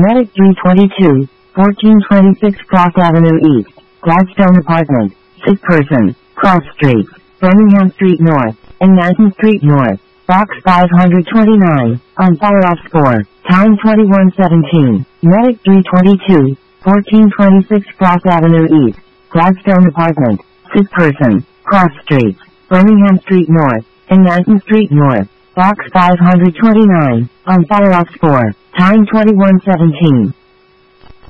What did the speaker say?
Medic 322, 1426 Cross Avenue East, Gladstone Apartment, sick person, Cross Street, Birmingham Street North, and Manton Street North, Box 529, on follow-up score, time 21:17. Medic 322, 1426 Cross Avenue East, Gladstone Apartment, sick person, Cross Street, Birmingham Street North, and Manton Street North, Box 529, on follow-up score, time 21:17.